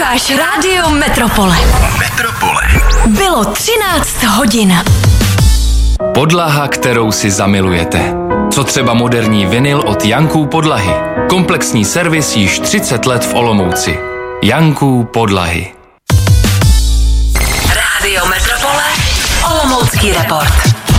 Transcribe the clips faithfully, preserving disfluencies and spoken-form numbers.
Posloucháš Rádio Metropole. Metropole. Bylo třináct hodin. Podlaha, kterou si zamilujete. Co třeba moderní vinyl od Janků Podlahy. Komplexní servis již třicet let v Olomouci. Janků Podlahy. Rádio Metropole. Olomoucký report.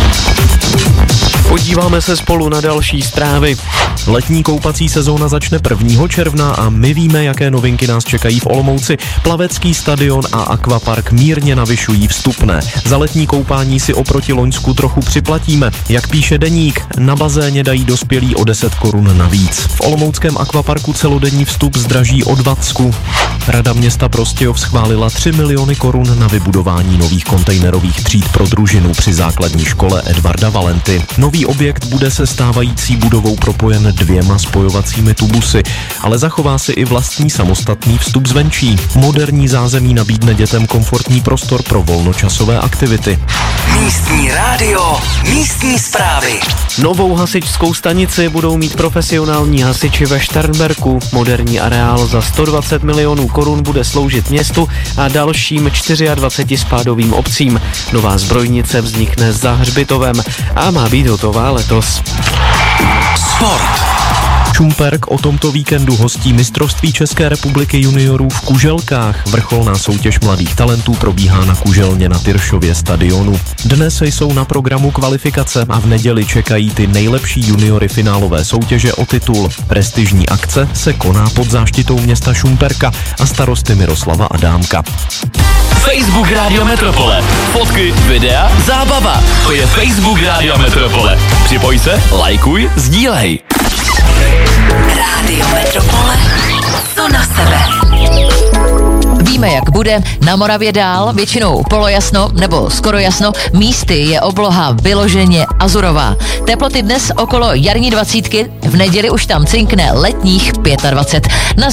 Podíváme se spolu na další zprávy. Letní koupací sezóna začne prvního června a my víme, jaké novinky nás čekají v Olomouci. Plavecký stadion a akvapark mírně navyšují vstupné. Za letní koupání si oproti loňsku trochu připlatíme. Jak píše Deník, na bazéně dají dospělí o deset korun navíc. V olomouckém akvaparku celodenní vstup zdraží o dvacku. Rada města Prostějov schválila tři miliony korun na vybudování nových kontejnerových tříd pro družinu při základní škole Edvarda Valenty. Nový objekt bude se stávající budovou propojen dvěma spojovacími tubusy, ale zachová si i vlastní samostatný vstup zvenčí. Moderní zázemí nabídne dětem komfortní prostor pro volnočasové aktivity. Místní rádio, místní zprávy. Novou hasičskou stanici budou mít profesionální hasiči ve Šternberku. Moderní areál za sto dvacet milionů korun bude sloužit městu a dalším dvaceti čtyři spádovým obcím. Nová zbrojnice vznikne za hřbitovem a má být hotová letos. Sport. Šumperk o tomto víkendu hostí mistrovství České republiky juniorů v kuželkách. Vrcholná soutěž mladých talentů probíhá na kuželně na Tyršově stadionu. Dnes jsou na programu kvalifikace a v neděli čekají ty nejlepší juniory finálové soutěže o titul. Prestižní akce se koná pod záštitou města Šumperka a starosty Miroslava Adámka. Facebook Rádio Metropole. Fotky, videa, zábava. To je Facebook Rádio Metropole. Připoj se, lajkuj, sdílej. Rádio Metropole. Co na sebe? Víme, jak bude. Na Moravě dál, většinou polojasno nebo skoro jasno. Místy je obloha vyloženě azurová. Teploty dnes okolo jarní dvacítky, v neděli už tam cinkne letních dvacet pět. Na